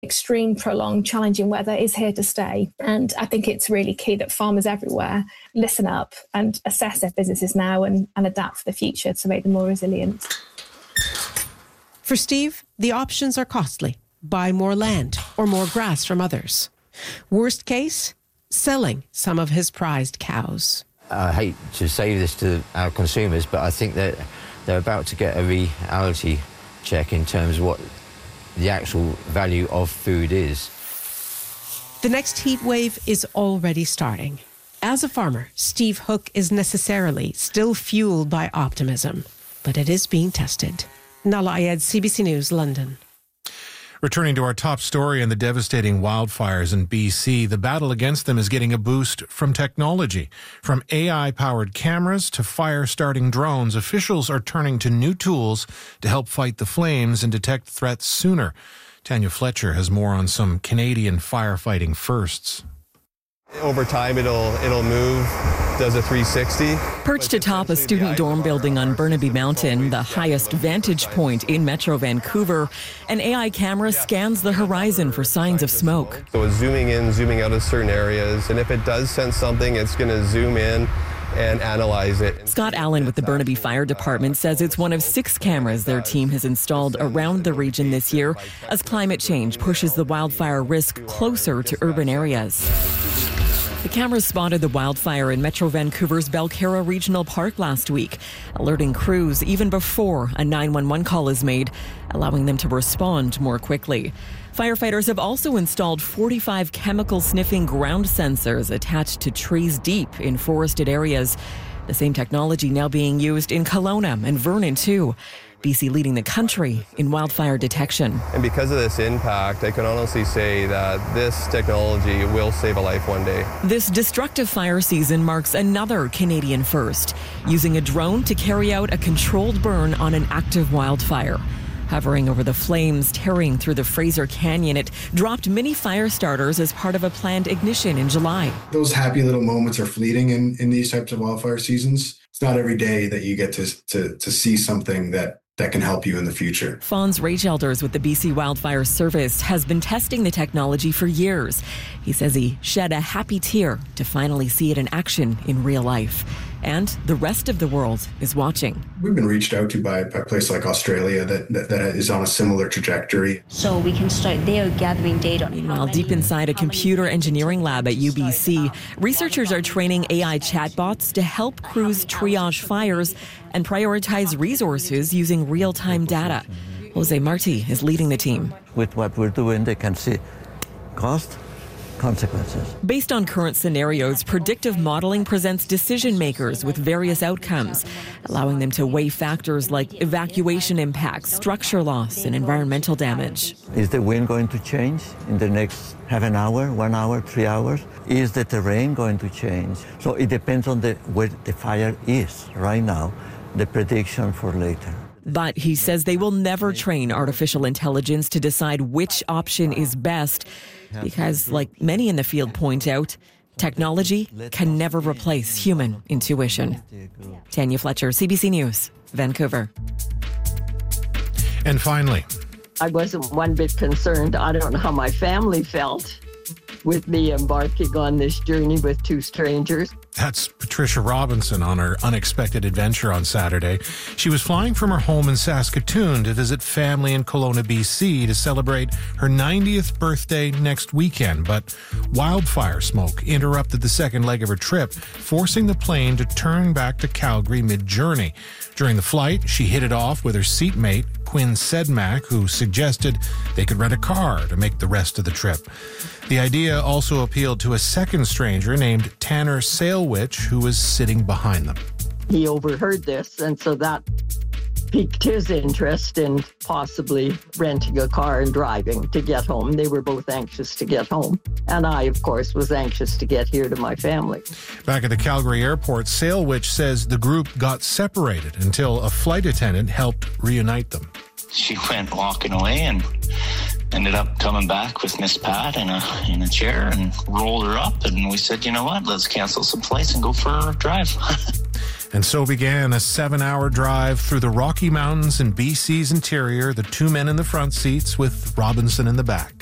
Extreme, prolonged, challenging weather is here to stay. And I think it's really key that farmers everywhere listen up and assess their businesses now and adapt for the future to make them more resilient. For Steve, the options are costly. Buy more land or more grass from others. Worst case, selling some of his prized cows. I hate to say this to our consumers, but I think that they're about to get a reality check in terms of what the actual value of food is. The next heat wave is already starting. As a farmer, Steve Hook is necessarily still fueled by optimism, but it is being tested. Nala Ayed, CBC News, London. Returning to our top story and the devastating wildfires in BC, the battle against them is getting a boost from technology. From AI-powered cameras to fire-starting drones, officials are turning to new tools to help fight the flames and detect threats sooner. Tanya Fletcher has more on some Canadian firefighting firsts. Over time, it'll move, does a 360. Perched atop a student dorm building on Burnaby Mountain, the highest vantage point in Metro Vancouver, an AI camera scans the horizon for signs of smoke. So it's zooming in, zooming out of certain areas, and if it does sense something, it's going to zoom in and analyze it. Scott Allen with the Burnaby Fire Department says it's one of 6 cameras their team has installed around the region this year as climate change pushes the wildfire risk closer to urban areas. The cameras spotted the wildfire in Metro Vancouver's Belcarra Regional Park last week, alerting crews even before a 911 call is made, allowing them to respond more quickly. Firefighters have also installed 45 chemical-sniffing ground sensors attached to trees deep in forested areas. The same technology now being used in Kelowna and Vernon too. BC leading the country in wildfire detection. And because of this impact, I can honestly say that this technology will save a life one day. This destructive fire season marks another Canadian first, using a drone to carry out a controlled burn on an active wildfire. Hovering over the flames tearing through the Fraser Canyon, it dropped mini fire starters as part of a planned ignition in July. Those happy little moments are fleeting in these types of wildfire seasons. It's not every day that you get to see something that can help you in the future. Fons Raygelders with the BC Wildfire Service has been testing the technology for years. He says he shed a happy tear to finally see it in action in real life. And the rest of the world is watching. We've been reached out to by a place like Australia that is on a similar trajectory. So we can start there gathering data. Meanwhile, deep inside a computer engineering lab at UBC, researchers are training AI chatbots to help crews triage fires and prioritize resources using real-time data. Jose Marti is leading the team. With what we're doing, they can see cost, consequences. Based on current scenarios, predictive modeling presents decision makers with various outcomes, allowing them to weigh factors like evacuation impacts, structure loss, and environmental damage. Is the wind going to change in the next half an hour, 1 hour, 3 hours? Is the terrain going to change? So it depends on where the fire is right now, the prediction for later. But he says they will never train artificial intelligence to decide which option is best because, like many in the field point out, technology can never replace human intuition. Tanya Fletcher, CBC News, Vancouver. And finally, I wasn't one bit concerned. I don't know how my family felt with me embarking on this journey with 2 strangers. That's Patricia Robinson on her unexpected adventure on Saturday. She was flying from her home in Saskatoon to visit family in Kelowna, BC to celebrate her 90th birthday next weekend. But wildfire smoke interrupted the second leg of her trip, forcing the plane to turn back to Calgary mid-journey. During the flight, she hit it off with her seatmate, Quinn Sedmak, who suggested they could rent a car to make the rest of the trip. The idea also appealed to a second stranger named Tanner Sailwich, who was sitting behind them. He overheard this, and so that piqued his interest in possibly renting a car and driving to get home. They were both anxious to get home. And I, of course, was anxious to get here to my family. Back at the Calgary airport, Sailwich says the group got separated until a flight attendant helped reunite them. She went walking away and ended up coming back with Miss Pat in a chair and rolled her up. And we said, you know what, let's cancel some flights and go for a drive. And so began a 7-hour drive through the Rocky Mountains in BC's interior, the 2 men in the front seats with Robinson in the back.